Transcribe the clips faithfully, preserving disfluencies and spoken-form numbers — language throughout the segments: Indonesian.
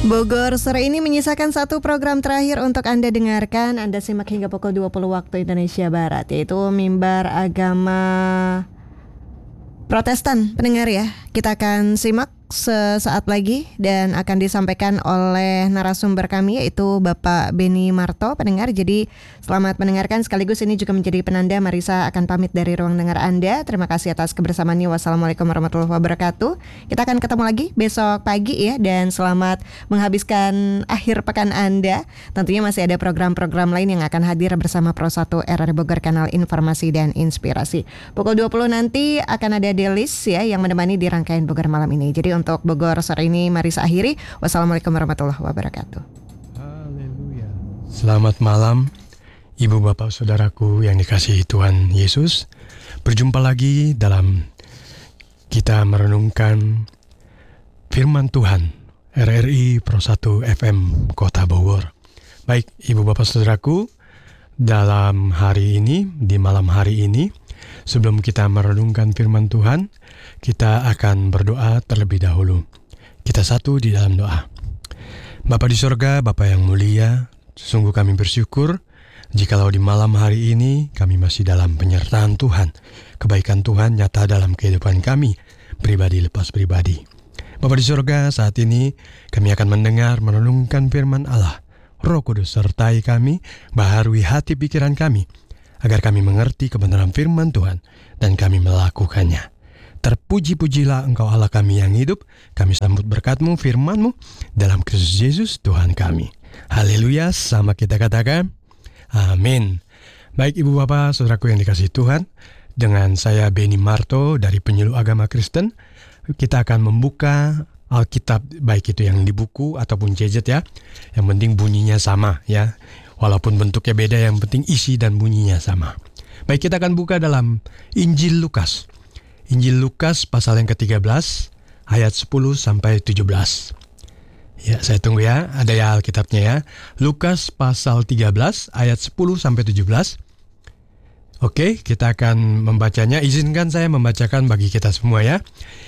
Bogor sore ini menyisakan satu program terakhir untuk Anda dengarkan. Anda simak hingga pukul dua puluh waktu Indonesia Barat, yaitu Mimbar Agama Protestan. Pendengar ya, kita akan simak sesaat lagi dan akan disampaikan oleh narasumber kami, yaitu Bapak Beni Marto. Pendengar, jadi selamat mendengarkan. Sekaligus ini juga menjadi penanda Marisa akan pamit dari ruang dengar Anda. Terima kasih atas kebersamaannya. Wassalamualaikum warahmatullahi wabarakatuh. Kita akan ketemu lagi besok pagi ya, dan selamat menghabiskan akhir pekan Anda. Tentunya masih ada program-program lain yang akan hadir bersama Pro satu R R Bogor, kanal informasi dan inspirasi. Pukul dua puluh nanti akan ada Delis ya yang menemani di rangkaian Bogor malam ini. Jadi untuk Bogor sore ini Marisa akhiri. Wassalamualaikum warahmatullahi wabarakatuh. Haleluya. Selamat malam Ibu Bapak Saudaraku yang dikasihi Tuhan Yesus. Berjumpa lagi dalam kita merenungkan firman Tuhan R R I Pro satu F M Kota Bogor. Baik Ibu Bapak Saudaraku, dalam hari ini, di malam hari ini, sebelum kita merenungkan firman Tuhan, kita akan berdoa terlebih dahulu. Kita satu di dalam doa. Bapa di sorga, Bapa yang mulia, sungguh kami bersyukur jikalau di malam hari ini kami masih dalam penyertaan Tuhan. Kebaikan Tuhan nyata dalam kehidupan kami, pribadi lepas pribadi. Bapa di sorga, saat ini kami akan mendengar merenungkan firman Allah. Roh Kudus sertai kami, baharui hati pikiran kami, agar kami mengerti kebenaran firman Tuhan dan kami melakukannya. Terpuji-pujilah Engkau Allah kami yang hidup. Kami sambut berkat-Mu, firman-Mu dalam Kristus Yesus Tuhan kami. Haleluya, sama kita katakan amin. Baik Ibu Bapak Saudaraku yang dikasihi Tuhan, dengan saya Beni Marto dari Penyuluh Agama Kristen, kita akan membuka Alkitab, baik itu yang di buku ataupun gadget ya. Yang penting bunyinya sama ya. Walaupun bentuknya beda, yang penting isi dan bunyinya sama. Baik, kita akan buka dalam Injil Lukas. Injil Lukas pasal yang ketiga belas, ayat sepuluh sampai tujuh belas. Ya, saya tunggu ya, ada ya Alkitabnya ya. Lukas pasal tiga belas, ayat sepuluh sampai tujuh belas. Oke, kita akan membacanya. Izinkan saya membacakan bagi kita semua ya.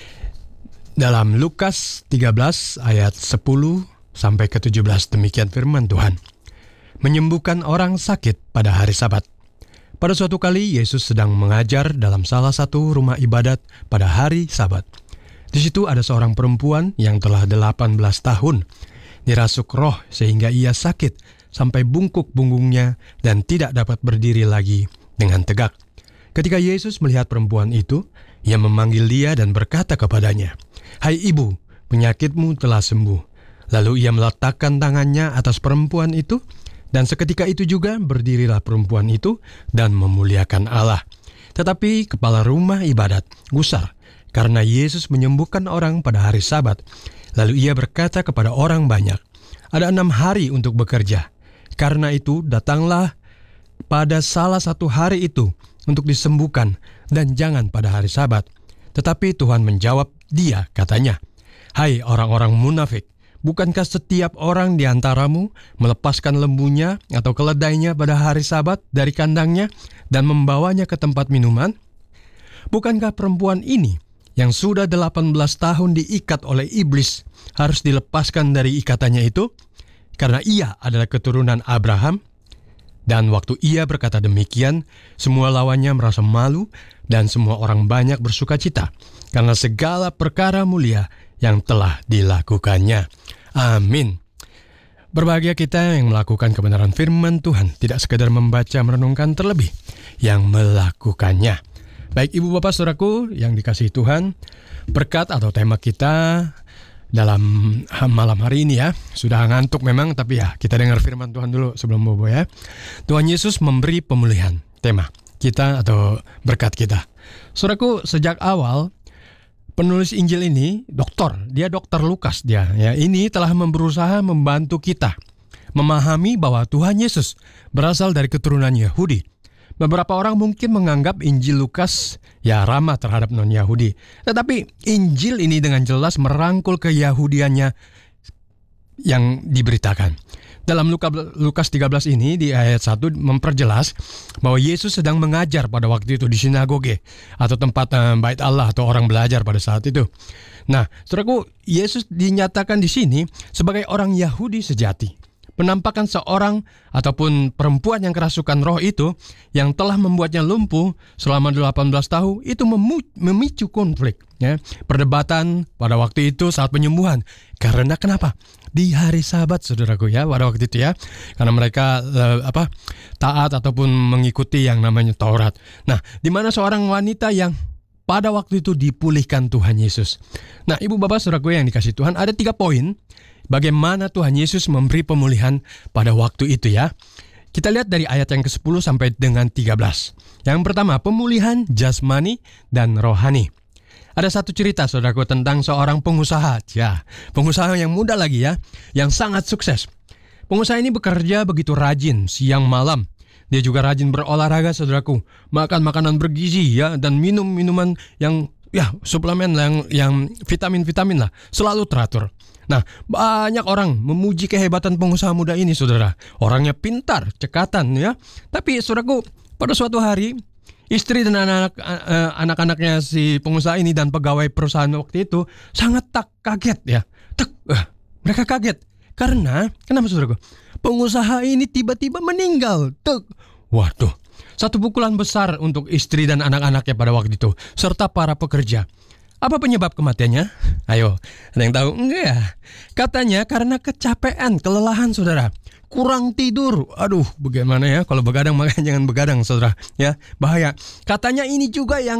Dalam Lukas tiga belas, ayat sepuluh sampai ke tujuh belas, demikian firman Tuhan. Menyembuhkan orang sakit pada hari Sabat. Pada suatu kali Yesus sedang mengajar dalam salah satu rumah ibadat pada hari Sabat. Di situ ada seorang perempuan yang telah delapan belas tahun dirasuk roh sehingga ia sakit sampai bungkuk punggungnya dan tidak dapat berdiri lagi dengan tegak. Ketika Yesus melihat perempuan itu, ia memanggil dia dan berkata kepadanya, "Hai ibu, penyakitmu telah sembuh." Lalu ia meletakkan tangannya atas perempuan itu, dan seketika itu juga berdirilah perempuan itu dan memuliakan Allah. Tetapi kepala rumah ibadat gusar karena Yesus menyembuhkan orang pada hari Sabat. Lalu ia berkata kepada orang banyak, "Ada enam hari untuk bekerja. Karena itu datanglah pada salah satu hari itu untuk disembuhkan dan jangan pada hari Sabat." Tetapi Tuhan menjawab dia, katanya, "Hai orang-orang munafik, bukankah setiap orang di antaramu melepaskan lembunya atau keledainya pada hari Sabat dari kandangnya dan membawanya ke tempat minuman? Bukankah perempuan ini yang sudah delapan belas tahun diikat oleh iblis harus dilepaskan dari ikatannya itu? Karena ia adalah keturunan Abraham." Dan waktu ia berkata demikian, semua lawannya merasa malu dan semua orang banyak bersuka cita karena segala perkara mulia yang telah dilakukannya. Amin. Berbahagia kita yang melakukan kebenaran firman Tuhan, tidak sekedar membaca merenungkan, terlebih yang melakukannya. Baik Ibu Bapak Saudaraku yang dikasihi Tuhan, berkat atau tema kita dalam malam hari ini ya, sudah ngantuk memang, tapi ya kita dengar firman Tuhan dulu sebelum bobo ya. Tuhan Yesus memberi pemulihan, tema kita atau berkat kita. Saudaraku, sejak awal penulis Injil ini dokter, dia dokter Lukas dia ya, ini telah berusaha membantu kita memahami bahwa Tuhan Yesus berasal dari keturunan Yahudi. Beberapa orang mungkin menganggap Injil Lukas ya ramah terhadap non-Yahudi. Tetapi Injil ini dengan jelas merangkul keyahudiannya yang diberitakan. Dalam Lukas tiga belas ini di ayat satu memperjelas bahwa Yesus sedang mengajar pada waktu itu di sinagoge atau tempat uh, bait Allah atau orang belajar pada saat itu. Nah, saudaraku, Yesus dinyatakan di sini sebagai orang Yahudi sejati. Penampakan seorang ataupun perempuan yang kerasukan roh itu yang telah membuatnya lumpuh selama delapan belas tahun itu memu- memicu konflik, ya, perdebatan pada waktu itu saat penyembuhan. Karena kenapa? Di hari Sabat, saudaraku, ya, pada waktu itu, ya, karena mereka uh, apa taat ataupun mengikuti yang namanya Taurat. Nah, di mana seorang wanita yang pada waktu itu dipulihkan Tuhan Yesus. Nah, ibu bapak saudaraku yang dikasih Tuhan, ada tiga poin bagaimana Tuhan Yesus memberi pemulihan pada waktu itu, ya. Kita lihat dari ayat yang kesepuluh sampai dengan tiga belas. Yang pertama, pemulihan jasmani dan rohani. Ada satu cerita, saudaraku, tentang seorang pengusaha, ya, pengusaha yang muda lagi, ya, yang sangat sukses. Pengusaha ini bekerja begitu rajin siang malam. Dia juga rajin berolahraga, saudaraku, makan makanan bergizi, ya, dan minum minuman yang, ya, suplemen yang yang vitamin-vitamin lah, selalu teratur. Nah, banyak orang memuji kehebatan pengusaha muda ini, saudara. Orangnya pintar, cekatan, ya. Tapi, saudaraku, pada suatu hari, istri dan anak-anak eh, anak-anaknya si pengusaha ini dan pegawai perusahaan waktu itu sangat tak kaget, ya. Tak, eh, mereka kaget karena kenapa, saudaraku? Pengusaha ini tiba-tiba meninggal. Tek. Waduh, satu pukulan besar untuk istri dan anak-anaknya pada waktu itu, serta para pekerja. Apa penyebab kematiannya? Ayo, ada yang tahu? Enggak ya? Katanya karena kecapean, kelelahan, saudara. Kurang tidur. Aduh, bagaimana ya? Kalau begadang, makanya jangan begadang, saudara. Ya, bahaya. Katanya ini juga yang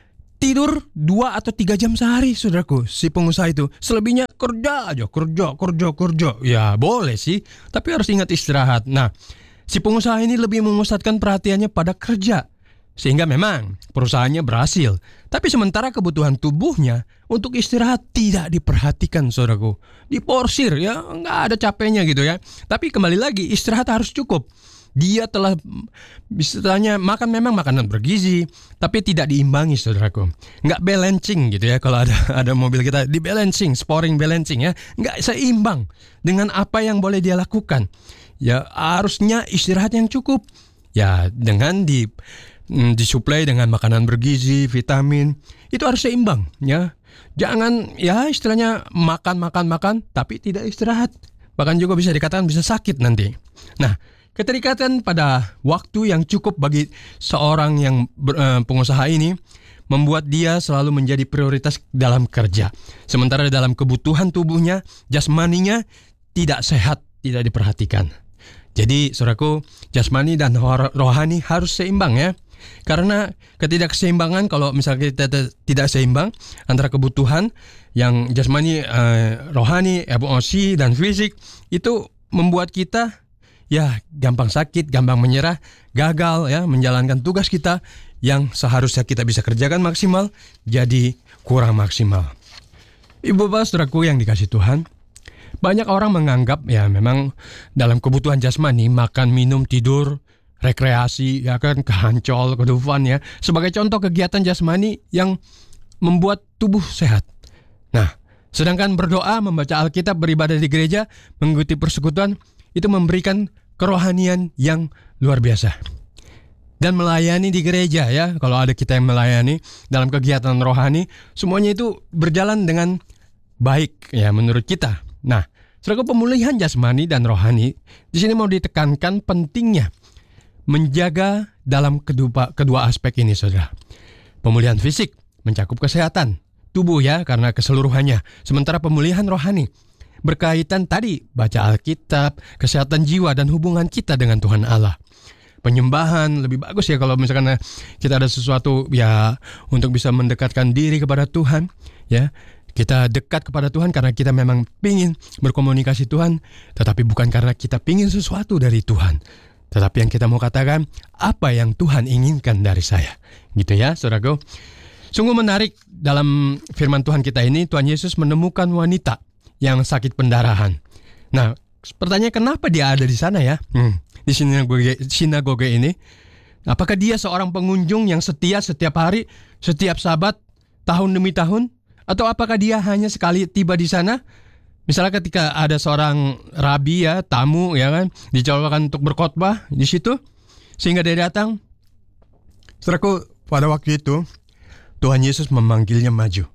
tidur dua atau tiga jam sehari, saudaraku, si pengusaha itu. Selebihnya kerja aja, kerja, kerja, kerja. Ya, boleh sih, tapi harus ingat istirahat. Nah, si pengusaha ini lebih memusatkan perhatiannya pada kerja. Sehingga memang perusahaannya berhasil. Tapi sementara kebutuhan tubuhnya untuk istirahat tidak diperhatikan, saudaraku. Diporsir, ya, nggak ada capeknya gitu, ya. Tapi kembali lagi, istirahat harus cukup. Dia telah misalnya makan memang makanan bergizi, tapi tidak diimbangi, saudaraku. Nggak balancing gitu, ya. Kalau ada ada mobil kita di balancing, sporing balancing, ya, nggak seimbang dengan apa yang boleh dia lakukan. Ya, harusnya istirahat yang cukup. Ya, dengan di disuplai dengan makanan bergizi, vitamin, itu harus seimbang, ya. Jangan, ya, istilahnya makan makan makan tapi tidak istirahat. Bahkan juga bisa dikatakan bisa sakit nanti. Nah, keterikatan pada waktu yang cukup bagi seorang yang ber, uh, pengusaha ini membuat dia selalu menjadi prioritas dalam kerja. Sementara dalam kebutuhan tubuhnya, jasmaninya tidak sehat, tidak diperhatikan. Jadi, saudaraku, jasmani dan rohani harus seimbang, ya. Karena ketidakseimbangan, kalau misalnya kita tidak seimbang antara kebutuhan yang jasmani, uh, rohani, emosi, dan fisik, itu membuat kita, ya, gampang sakit, gampang menyerah, gagal, ya, menjalankan tugas kita yang seharusnya kita bisa kerjakan maksimal, jadi kurang maksimal. Ibu bapak saudaraku yang dikasih Tuhan, banyak orang menganggap, ya, memang dalam kebutuhan jasmani, makan, minum, tidur, rekreasi, ya kan, kehancol, kedufan, ya, sebagai contoh kegiatan jasmani yang membuat tubuh sehat. Nah, sedangkan berdoa, membaca Alkitab, beribadah di gereja, mengikuti persekutuan, itu memberikan kerohanian yang luar biasa. Dan melayani di gereja, ya, kalau ada kita yang melayani dalam kegiatan rohani, semuanya itu berjalan dengan baik, ya, menurut kita. Nah, sebagai pemulihan jasmani dan rohani, di sini mau ditekankan pentingnya menjaga dalam kedua, kedua aspek ini, saudara. Pemulihan fisik mencakup kesehatan tubuh, ya, karena keseluruhannya. Sementara pemulihan rohani berkaitan tadi baca Alkitab, kesehatan jiwa, dan hubungan kita dengan Tuhan Allah. Penyembahan lebih bagus, ya, kalau misalkan kita ada sesuatu, ya, untuk bisa mendekatkan diri kepada Tuhan, ya. Kita dekat kepada Tuhan karena kita memang pingin berkomunikasi Tuhan, tetapi bukan karena kita pingin sesuatu dari Tuhan. Tetapi yang kita mau katakan, apa yang Tuhan inginkan dari saya. Gitu, ya, saudaraku. Sungguh menarik dalam firman Tuhan kita ini, Tuhan Yesus menemukan wanita yang sakit pendarahan. Nah, pertanyaan kenapa dia ada di sana, ya? Hmm, di sinagoge, sinagoge ini. Apakah dia seorang pengunjung yang setia setiap hari, setiap Sabat, tahun demi tahun? Atau apakah dia hanya sekali tiba di sana? Misalnya ketika ada seorang rabi, ya, tamu, ya kan, dijadwalkan untuk berkhotbah di situ, sehingga dia datang. Saudaraku, pada waktu itu Tuhan Yesus memanggilnya maju.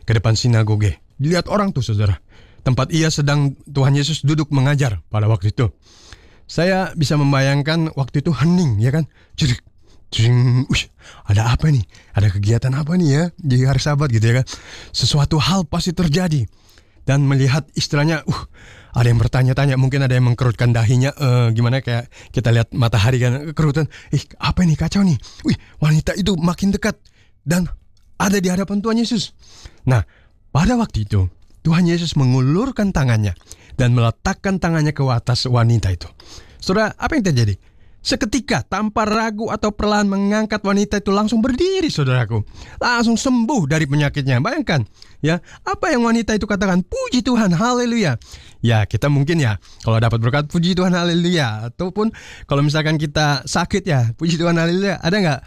ke depan sinagoge. Dilihat orang tuh saudara, tempat ia sedang Tuhan Yesus duduk mengajar pada waktu itu. Saya bisa membayangkan waktu itu hening, ya kan? Jadi, Ush, ada apa nih? Ada kegiatan apa nih ya di hari Sabat gitu ya kan? Sesuatu hal pasti terjadi. Dan melihat istilahnya, uh, ada yang bertanya-tanya, mungkin ada yang mengkerutkan dahinya, uh, gimana kayak kita lihat matahari kan kerutan. Ih, apa ini kacau nih? Wih, wanita itu makin dekat dan ada di hadapan Tuhan Yesus. Nah, pada waktu itu Tuhan Yesus mengulurkan tangannya dan meletakkan tangannya ke atas wanita itu. Saudara, apa yang terjadi? Seketika tanpa ragu atau perlahan mengangkat wanita itu langsung berdiri, saudaraku. Langsung sembuh dari penyakitnya. Bayangkan, ya, apa yang wanita itu katakan? Puji Tuhan, haleluya. Ya, kita mungkin ya, kalau dapat berkat, puji Tuhan, haleluya. Ataupun kalau misalkan kita sakit ya, puji Tuhan, haleluya. Ada nggak?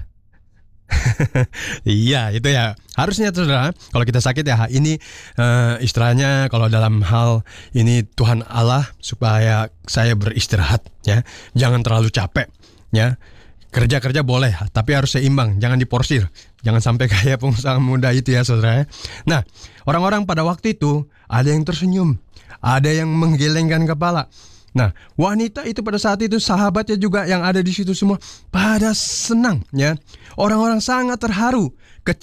Iya, itu ya. Harusnya saudara, kalau kita sakit ya, ini uh, istilahnya kalau dalam hal ini Tuhan Allah supaya saya beristirahat ya. Jangan terlalu capek ya. Kerja-kerja boleh, tapi harus seimbang, jangan diporsir. Jangan sampai kayak pengusaha muda itu ya saudara. Nah, orang-orang pada waktu itu ada yang tersenyum, ada yang menggelengkan kepala. Nah, wanita itu pada saat itu, sahabatnya juga yang ada di situ semua pada senang ya. Orang-orang sangat terharu,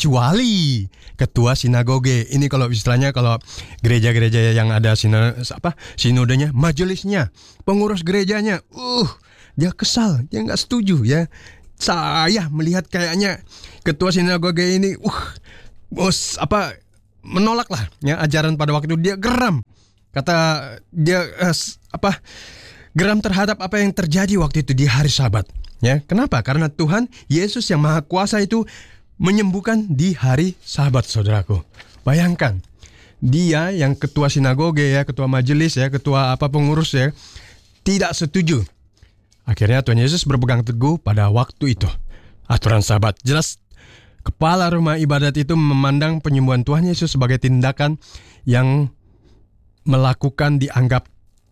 kecuali ketua sinagoge. Ini kalau istilahnya kalau gereja-gereja yang ada sino, apa sinodenya, majelisnya, pengurus gerejanya, uh, dia kesal, dia nggak setuju ya. Saya melihat kayaknya ketua sinagoge ini, uh, bos apa menolak lah ya ajaran pada waktu itu. Dia geram. Kata dia uh, apa geram terhadap apa yang terjadi waktu itu di hari Sabat. Ya, kenapa? Karena Tuhan Yesus yang Maha Kuasa itu menyembuhkan di hari Sabat, saudaraku. Bayangkan, dia yang ketua sinagoge ya, ketua majelis ya, ketua apa pengurus ya, tidak setuju. Akhirnya Tuhan Yesus berpegang teguh pada waktu itu. Aturan Sabat. Jelas kepala rumah ibadat itu memandang penyembuhan Tuhan Yesus sebagai tindakan yang melakukan dianggap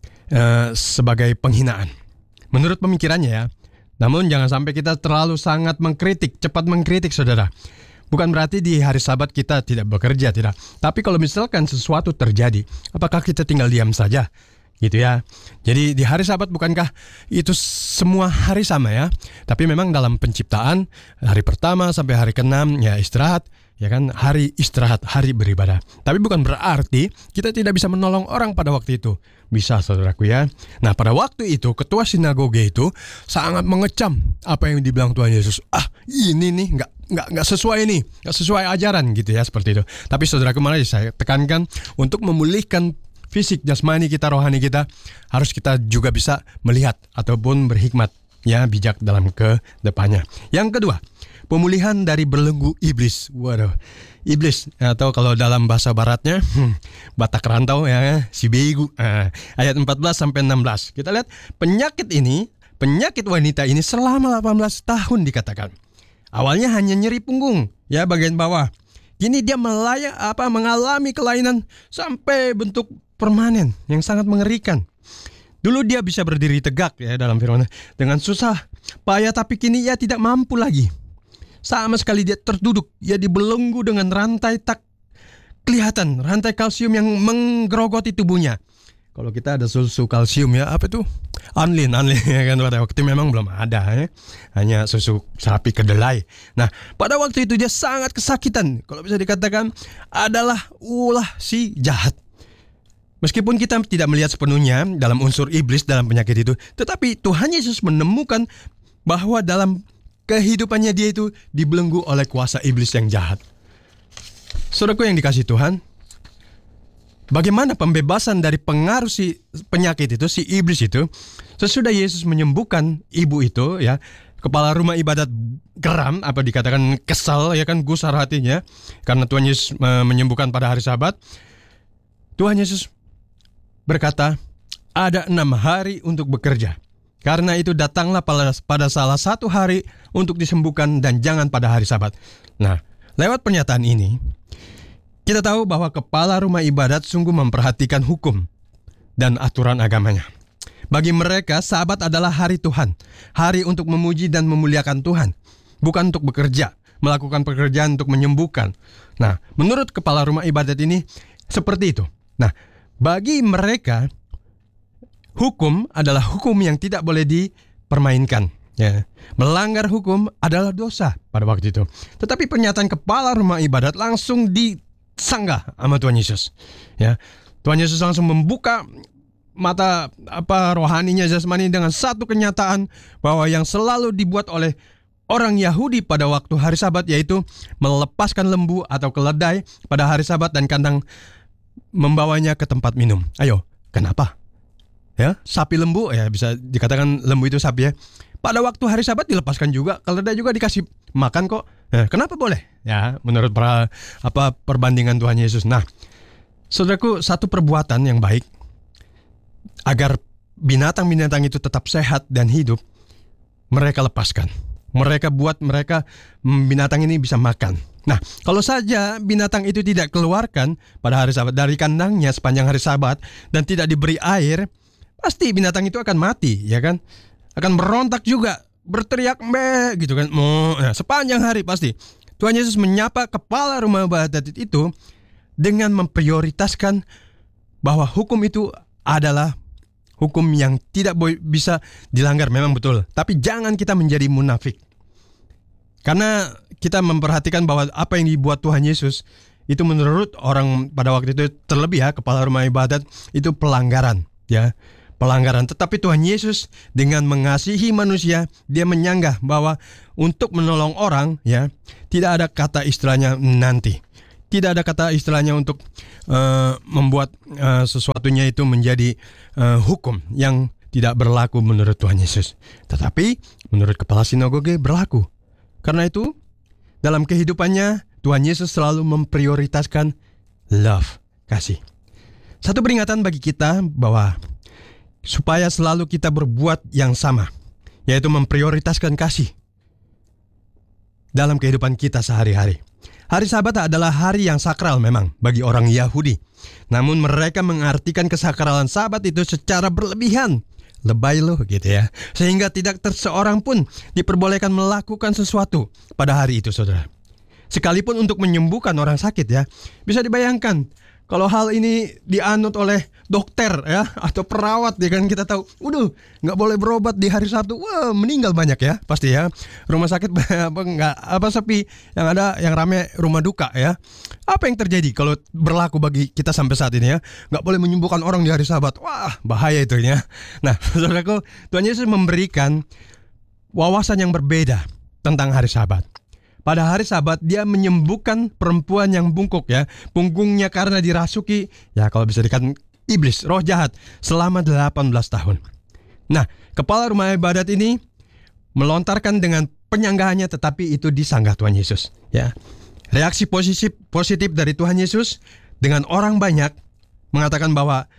uh, sebagai penghinaan. Menurut pemikirannya ya. Namun jangan sampai kita terlalu sangat mengkritik, cepat mengkritik saudara. Bukan berarti di hari Sabat kita tidak bekerja, tidak. Tapi kalau misalkan sesuatu terjadi, apakah kita tinggal diam saja? Gitu ya. Jadi di hari Sabat bukankah itu semua hari sama ya? Tapi memang dalam penciptaan, hari pertama sampai hari keenam ya istirahat. Ya kan, hari istirahat, hari beribadah. Tapi bukan berarti kita tidak bisa menolong orang pada waktu itu. Bisa saudaraku ya. Nah pada waktu itu ketua sinagoge itu sangat mengecam apa yang dibilang Tuhan Yesus. Ah ini nih nggak nggak nggak sesuai nih, nggak sesuai ajaran gitu ya seperti itu. Tapi saudaraku, mari saya tekankan untuk memulihkan fisik jasmani kita, rohani kita, harus kita juga bisa melihat ataupun berhikmat ya, bijak dalam kedepannya. Yang kedua, pemulihan dari belenggu iblis. Waduh, iblis atau kalau dalam bahasa baratnya hmm, Batak rantau ya, si begu. Nah, ayat empat belas sampai enam belas. Kita lihat penyakit ini, penyakit wanita ini selama delapan belas tahun dikatakan. Awalnya hanya nyeri punggung ya bagian bawah. Kini dia melayak apa mengalami kelainan sampai bentuk permanen yang sangat mengerikan. Dulu dia bisa berdiri tegak ya dalam firman dengan susah payah, tapi kini ia tidak mampu lagi. Sama sekali dia terduduk, ia dibelenggu dengan rantai tak kelihatan, rantai kalsium yang menggerogoti tubuhnya. Kalau kita ada susu kalsium ya, apa itu? Anlin, anlin ya kan, pada waktu itu memang belum ada ya. Hanya susu sapi kedelai. Nah, pada waktu itu dia sangat kesakitan. Kalau bisa dikatakan adalah ulah si jahat. Meskipun kita tidak melihat sepenuhnya dalam unsur iblis dalam penyakit itu, tetapi Tuhan Yesus menemukan bahwa dalam kehidupannya dia itu dibelenggu oleh kuasa iblis yang jahat. Saudaraku yang dikasihi Tuhan, bagaimana pembebasan dari pengaruh si penyakit itu, si iblis itu, sesudah Yesus menyembuhkan ibu itu ya, kepala rumah ibadat geram, apa dikatakan kesal ya kan, gusar hatinya karena Tuhan Yesus menyembuhkan pada hari Sabat. Tuhan Yesus berkata, ada enam hari untuk bekerja. Karena itu datanglah pada, pada salah satu hari untuk disembuhkan dan jangan pada hari Sabat. Nah, lewat pernyataan ini, kita tahu bahwa kepala rumah ibadat sungguh memperhatikan hukum dan aturan agamanya. Bagi mereka, Sabat adalah hari Tuhan, hari untuk memuji dan memuliakan Tuhan, bukan untuk bekerja, melakukan pekerjaan untuk menyembuhkan. Nah, menurut kepala rumah ibadat ini seperti itu. Nah, bagi mereka hukum adalah hukum yang tidak boleh dipermainkan. Ya, melanggar hukum adalah dosa pada waktu itu. Tetapi pernyataan kepala rumah ibadat langsung disanggah sama Tuhan Yesus. Ya, Tuhan Yesus langsung membuka mata apa rohaninya jasmani dengan satu kenyataan bahwa yang selalu dibuat oleh orang Yahudi pada waktu hari Sabat, yaitu melepaskan lembu atau keledai pada hari Sabat dan kandang membawanya ke tempat minum. Ayo, kenapa? Ya, sapi lembu, ya bisa dikatakan lembu itu sapi ya. Pada waktu hari Sabat dilepaskan juga, keledai juga dikasih makan kok. Ya, kenapa boleh? Ya, menurut para apa perbandingan Tuhan Yesus. Nah, saudaraku, satu perbuatan yang baik agar binatang-binatang itu tetap sehat dan hidup, mereka lepaskan. Mereka buat mereka binatang ini bisa makan. Nah, kalau saja binatang itu tidak keluarkan pada hari Sabat dari kandangnya sepanjang hari Sabat dan tidak diberi air, pasti binatang itu akan mati, ya kan? Akan berontak juga, berteriak mbe gitu kan. Nah, sepanjang hari pasti. Tuhan Yesus menyapa kepala rumah ibadat itu dengan memprioritaskan bahwa hukum itu adalah hukum yang tidak bisa dilanggar, memang betul. Tapi jangan kita menjadi munafik. Karena kita memperhatikan bahwa apa yang dibuat Tuhan Yesus itu menurut orang pada waktu itu, terlebih ya kepala rumah ibadat, itu pelanggaran, ya. Pelanggaran. Tetapi Tuhan Yesus dengan mengasihi manusia, dia menyanggah bahwa untuk menolong orang, ya, tidak ada kata istilahnya nanti. Tidak ada kata istilahnya untuk uh, membuat uh, sesuatunya itu menjadi uh, hukum yang tidak berlaku menurut Tuhan Yesus. Tetapi menurut kepala sinagoge berlaku. Karena itu dalam kehidupannya Tuhan Yesus selalu memprioritaskan love, kasih. Satu peringatan bagi kita bahwa supaya selalu kita berbuat yang sama, yaitu memprioritaskan kasih dalam kehidupan kita sehari-hari. Hari Sabat adalah hari yang sakral memang bagi orang Yahudi. Namun mereka mengartikan kesakralan Sabat itu secara berlebihan. Lebay loh gitu ya. Sehingga tidak terseorang pun diperbolehkan melakukan sesuatu pada hari itu, saudara. Sekalipun untuk menyembuhkan orang sakit ya. Bisa dibayangkan kalau hal ini dianut oleh dokter ya atau perawat ya kan, kita tahu, waduh nggak boleh berobat di hari Sabtu, wah meninggal banyak ya pasti ya. Rumah sakit apa nggak apa sepi, yang ada yang rame rumah duka ya. Apa yang terjadi kalau berlaku bagi kita sampai saat ini ya? Nggak boleh menyembuhkan orang di hari Sabat, wah bahaya itu ya. Nah, saudaraku, Tuhan Yesus memberikan wawasan yang berbeda tentang hari Sabat. Pada hari Sabat dia menyembuhkan perempuan yang bungkuk ya, punggungnya karena dirasuki, ya kalau bisa dikatakan iblis, roh jahat selama delapan belas tahun. Nah, kepala rumah ibadat ini melontarkan dengan penyanggahannya, tetapi itu disanggah Tuhan Yesus ya. Reaksi positif positif dari Tuhan Yesus dengan orang banyak mengatakan bahwa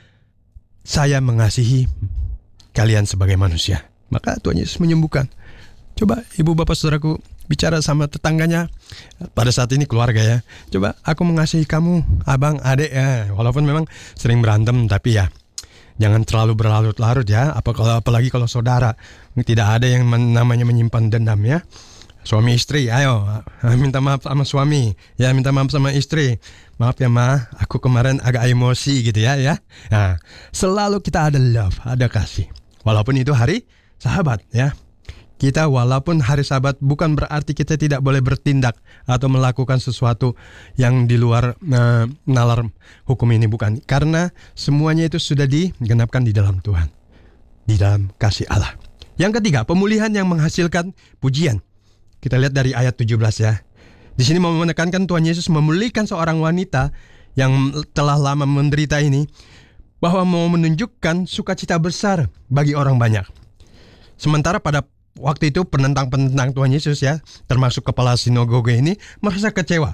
saya mengasihi kalian sebagai manusia. Maka Tuhan Yesus menyembuhkan. Coba ibu bapak saudaraku bicara sama tetangganya, pada saat ini keluarga ya. Coba, aku mengasihi kamu, abang, adik ya. Walaupun memang sering berantem, tapi ya jangan terlalu berlarut-larut ya. Apa kalau apalagi kalau saudara, tidak ada yang namanya menyimpan dendam ya. Suami istri, ayo minta maaf sama suami, ya minta maaf sama istri. Maaf ya ma, aku kemarin agak emosi gitu ya ya. Nah, selalu kita ada love, ada kasih. Walaupun itu hari Sabat ya. Kita walaupun hari Sabat bukan berarti kita tidak boleh bertindak atau melakukan sesuatu yang di luar uh, nalar hukum ini, bukan. Karena semuanya itu sudah digenapkan di dalam Tuhan, di dalam kasih Allah. Yang ketiga, pemulihan yang menghasilkan pujian. Kita lihat dari ayat tujuh belas ya. Di sini mau menekankan Tuhan Yesus memulihkan seorang wanita yang telah lama menderita ini, bahwa mau menunjukkan sukacita besar bagi orang banyak. Sementara pada waktu itu penentang-penentang Tuhan Yesus ya, termasuk kepala sinagoge ini, merasa kecewa.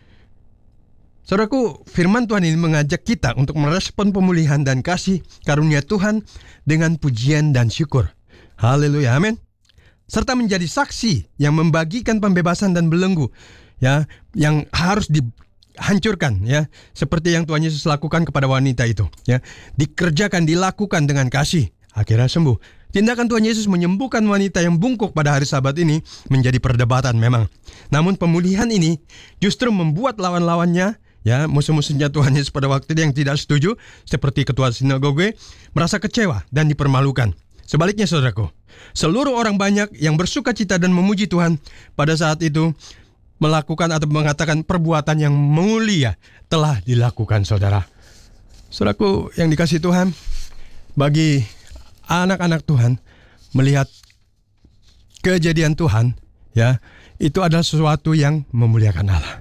Saudaraku, firman Tuhan ini mengajak kita untuk merespon pemulihan dan kasih karunia Tuhan dengan pujian dan syukur. Haleluya, amin. Serta menjadi saksi yang membagikan pembebasan dan belenggu ya, yang harus dihancurkan ya, seperti yang Tuhan Yesus lakukan kepada wanita itu ya. Dikerjakan, dilakukan dengan kasih, akhirnya sembuh. Tindakan Tuhan Yesus menyembuhkan wanita yang bungkuk pada hari Sabat ini menjadi perdebatan memang. Namun pemulihan ini justru membuat lawan-lawannya, ya, musuh-musuhnya Tuhan Yesus pada waktu itu yang tidak setuju, seperti ketua sinagoge, merasa kecewa dan dipermalukan. Sebaliknya saudaraku, seluruh orang banyak yang bersuka cita dan memuji Tuhan pada saat itu melakukan atau mengatakan perbuatan yang mulia telah dilakukan, saudara. Saudaraku yang dikasihi Tuhan, bagi anak-anak Tuhan melihat kejadian Tuhan, ya, itu adalah sesuatu yang memuliakan Allah.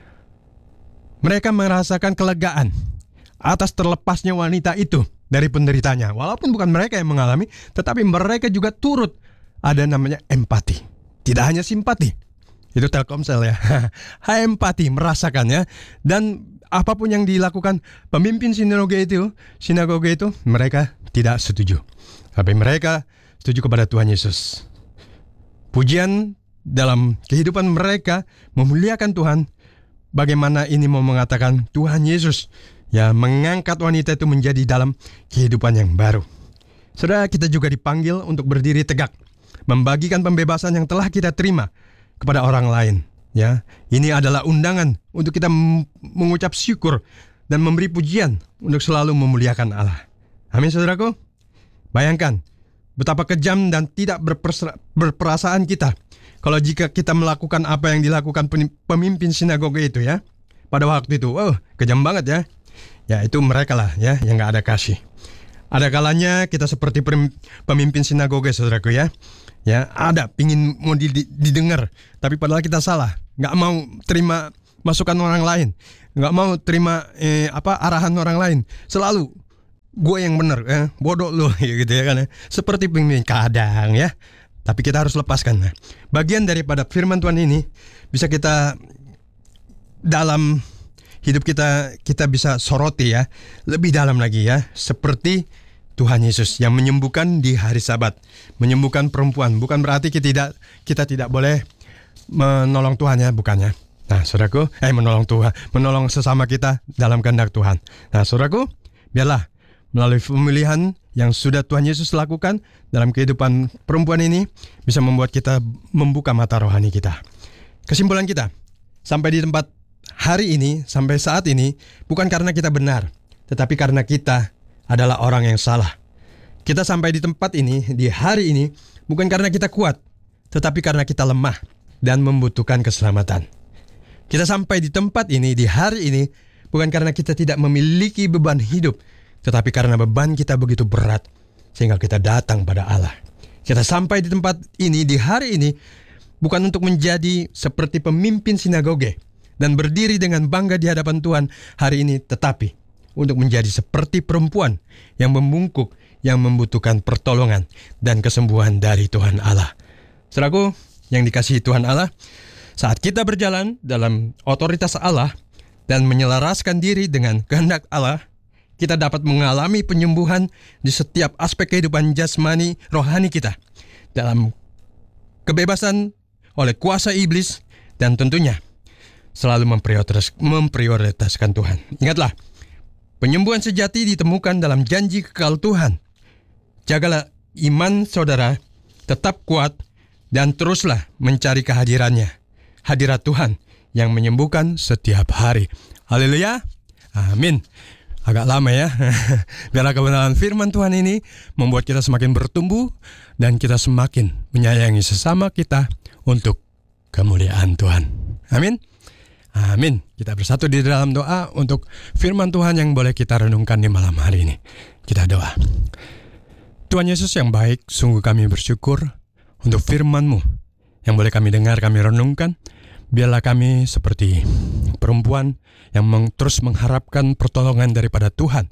Mereka merasakan kelegaan atas terlepasnya wanita itu dari penderitanya. Walaupun bukan mereka yang mengalami, tetapi mereka juga turut ada namanya empati. Tidak hanya simpati. Itu Telkomsel ya. Empati, merasakan ya. Dan apapun yang dilakukan pemimpin sinagoge itu, sinagoge itu, mereka tidak setuju. Tapi mereka setuju kepada Tuhan Yesus. Pujian dalam kehidupan mereka memuliakan Tuhan. Bagaimana ini mau mengatakan Tuhan Yesus ya mengangkat wanita itu menjadi dalam kehidupan yang baru. Saudara, kita juga dipanggil untuk berdiri tegak, membagikan pembebasan yang telah kita terima kepada orang lain. Ya, ini adalah undangan untuk kita mengucap syukur dan memberi pujian untuk selalu memuliakan Allah. Amin, saudaraku. Bayangkan betapa kejam dan tidak berperasaan kita kalau jika kita melakukan apa yang dilakukan pemimpin sinagoge itu ya. Pada waktu itu, oh kejam banget ya. Ya itu mereka lah ya yang gak ada kasih. Ada kalanya kita seperti pemimpin sinagoge, saudaraku ya. Ya ada pingin mau didengar, tapi padahal kita salah. Gak mau terima masukan orang lain, gak mau terima eh, apa arahan orang lain. Selalu gue yang benar, eh, bodoh lu gitu ya kan ya. Seperti pemimpin kadang ya. Tapi kita harus lepaskan. Nah, bagian daripada firman Tuhan ini bisa kita dalam hidup kita kita bisa soroti ya, lebih dalam lagi ya, seperti Tuhan Yesus yang menyembuhkan di hari Sabat, menyembuhkan perempuan. Bukan berarti kita tidak kita tidak boleh menolong Tuhan ya, bukannya. Nah, saudaraku, eh menolong Tuhan, menolong sesama kita dalam kehendak Tuhan. Nah, saudaraku, biarlah melalui pemilihan yang sudah Tuhan Yesus lakukan dalam kehidupan perempuan ini bisa membuat kita membuka mata rohani kita. Kesimpulan kita, sampai di tempat hari ini, sampai saat ini, bukan karena kita benar, tetapi karena kita adalah orang yang salah. Kita sampai di tempat ini, di hari ini, bukan karena kita kuat, tetapi karena kita lemah dan membutuhkan keselamatan. Kita sampai di tempat ini, di hari ini, bukan karena kita tidak memiliki beban hidup, tetapi karena beban kita begitu berat, sehingga kita datang pada Allah. Kita sampai di tempat ini, di hari ini, bukan untuk menjadi seperti pemimpin sinagoge dan berdiri dengan bangga di hadapan Tuhan hari ini, tetapi untuk menjadi seperti perempuan yang membungkuk, yang membutuhkan pertolongan dan kesembuhan dari Tuhan Allah. Saudaraku yang dikasihi Tuhan Allah, saat kita berjalan dalam otoritas Allah dan menyelaraskan diri dengan kehendak Allah, kita dapat mengalami penyembuhan di setiap aspek kehidupan jasmani rohani kita, dalam kebebasan oleh kuasa iblis, dan tentunya selalu memprioritas, memprioritaskan Tuhan. Ingatlah, penyembuhan sejati ditemukan dalam janji kekal Tuhan. Jagalah iman saudara, tetap kuat, dan teruslah mencari kehadirannya, hadirat Tuhan yang menyembuhkan setiap hari. Haleluya, amin. Agak lama ya. Biarlah kebenaran firman Tuhan ini membuat kita semakin bertumbuh dan kita semakin menyayangi sesama kita untuk kemuliaan Tuhan. Amin. Amin. Kita bersatu di dalam doa untuk firman Tuhan yang boleh kita renungkan di malam hari ini. Kita doa. Tuhan Yesus yang baik, sungguh kami bersyukur untuk firman-Mu yang boleh kami dengar, kami renungkan. Biarlah kami seperti perempuan yang meng, terus mengharapkan pertolongan daripada Tuhan.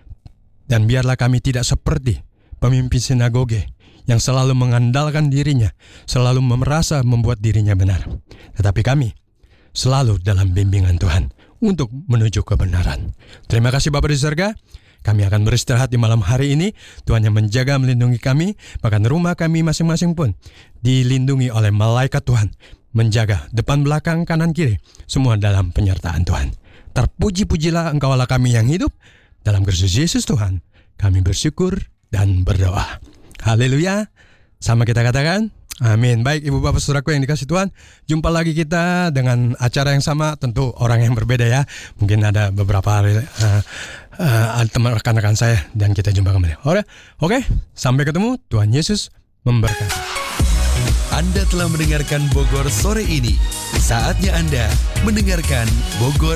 Dan biarlah kami tidak seperti pemimpin sinagoge yang selalu mengandalkan dirinya, selalu merasa membuat dirinya benar. Tetapi kami selalu dalam bimbingan Tuhan untuk menuju kebenaran. Terima kasih Bapa di surga. Kami akan beristirahat di malam hari ini. Tuhan yang menjaga, melindungi kami. Bahkan rumah kami masing-masing pun dilindungi oleh malaikat Tuhan, menjaga depan, belakang, kanan, kiri, semua dalam penyertaan Tuhan. Terpuji-pujilah Engkau Allah kami yang hidup. Dalam Kristus Yesus Tuhan, kami bersyukur dan berdoa. Haleluya. Sama kita katakan, amin. Baik Ibu Bapak Saudaraku yang dikasih Tuhan, jumpa lagi kita dengan acara yang sama, tentu orang yang berbeda ya. Mungkin ada beberapa hari, uh, uh, teman rekan-rekan saya dan kita jumpa kembali. Oke, oke, sampai ketemu. Tuhan Yesus memberkati. Anda telah mendengarkan Bogor sore ini. Saatnya Anda mendengarkan Bogor